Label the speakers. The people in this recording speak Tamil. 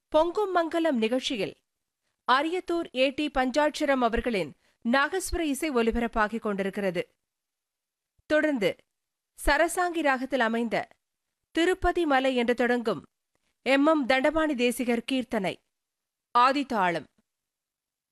Speaker 1: பொங்கும் மங்கலம் நிகழ்ச்சியில் அரியத்தூர் ஏ.டி. பஞ்சாட்சரம் அவர்களின் நாகஸ்வர இசை ஒலிபரப்பாகிக் கொண்டிருக்கிறது. தொடர்ந்து சரசாங்கி ராகத்தில் அமைந்த திருப்பதி மலை என்று தொடங்கும் எம். தண்டபாணி தேசிகர் கீர்த்தனை ஆதிதாளம்.